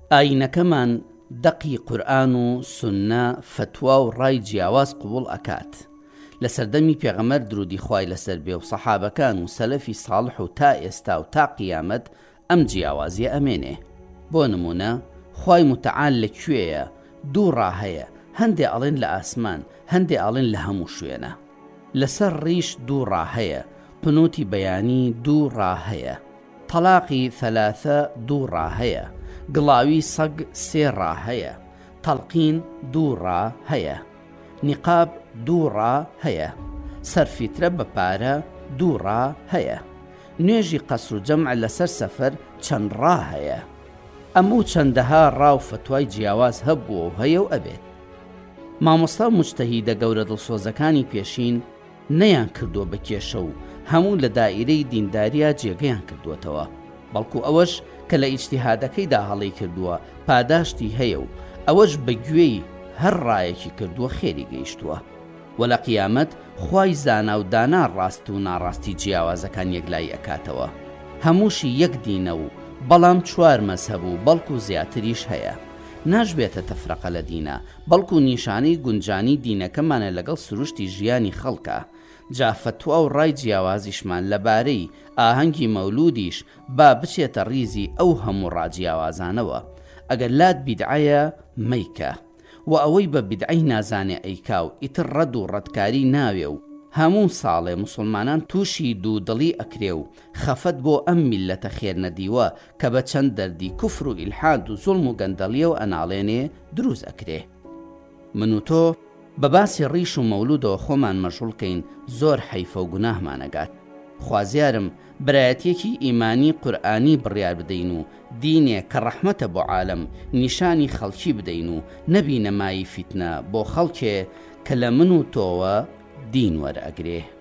ئاینەکەمان دەقی قورئان و سوننە فتوا و ڕای جیاواز قبوڵ ئەکات. لە سەردەمی پێغەمبەر درودی خوای لەسەر بێ و سەحابەکان و سەلەفی ساڵح و تا ئێستا و تا قیامەت ئەم جیاوازیە ئەمێنێ. بۆ نمونە خوای متعال لەکوێیە؟ دوو ڕا هەیە، هەندێ ئەڵێن لە ئاسمان، هەندێ ئەڵێن لە هەموو شوێنە. لەسەر ڕیش دوو ڕا هەیە، قنوتی بەیانی دوو ڕا هەیە، تەلاقی ثەلاثە دوو ڕا هەیە، گڵاوی سەگ سێ ڕا هەیە، تەڵقین دوو ڕا هەیە، نیقاب دوو ڕا هەیە، سەرفیترە بە پارە دوو ڕا هەیە، نوێژی قەسر و جەمع لەسەر سەفەر چەند ڕا هەیە. ئەموو چەندەها ڕا و فتوای جیاواز هەبووە و هەیە و ئەبێت. مامۆستا و موجتەهیدە گەورە دڵسۆزەکانی پێشین نەیان کردووە بە کێشە و هەموو لە دائیرەی دینداریە جێگەیان کردووەتەوە، بەڵکو ئەوەش کە لە ئیجتیهادەکەیدا هەڵی کردووە پاداشتی هەیە و ئەوەش بە گوێی هەر ڕایەکی کردووە خێری گەیشتووە. و لە قیامەت خوای زانا و دانا ڕاست و ناڕاستی جیاوازەکان یەکلای ئەکاتەوە. هەمووشی یەک دینە و بەڵام چوار مەزهەب و بەڵکو زیاتریش هەیە. ناژبێتە تەفرەقە لە دینە، بەڵکو نیشانەی گونجانی دینەکەمانە لەگەڵ سروشتی ژیانی خەڵکە. جا فتوا و ڕای جیاوازیشمان لەبارەی ئاهەنگی مەولودیش با بچێتە ڕیزی ئەو هەموو ڕاجیاوازانەوە. ئەگەر لات بیدعەیە مەیکە و ئەوەی بە بیدعەی نازانێ ئەیکا و ئیتر ڕەد و ڕەتکاری ناوێ و هەموو ساڵێ مسلمانان تووشی دوودڵی ئەکرێ و خەفەت بۆ ئەم میلەتە خێر نەدیوە کە بە چەند دەردی کوفر و ئیلحاد و زوڵم و گەندەڵیە و ئەناڵێنێ دروست ئەکرێ. من و تۆ بە باسی ڕیش و مەولودەوە خۆمان مەشغوڵکەین، زۆر حەیفە و گوناهمانەگات. خوازیارم برایەتێکی ئیمانی قورئانی بڕیار بدەین و دینێ کە ڕەحمەتە بۆ عالەم نیشانی خەڵکی بدەین و نەبینە مای فیتنە بۆ خەڵکێ کە لە من و تۆوە دین وەرئەگرێ.